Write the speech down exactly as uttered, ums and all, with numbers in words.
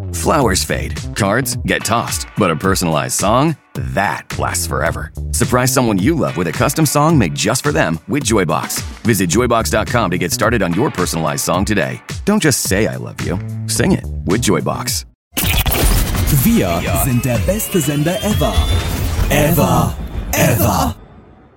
Flowers fade, cards get tossed, but a personalized song? That lasts forever. Surprise someone you love with a custom song made just for them with Joybox. Visit joybox dot com to get started on your personalized song today. Don't just say I love you, sing it with Joybox. Wir sind der beste Sender ever. Ever. Ever.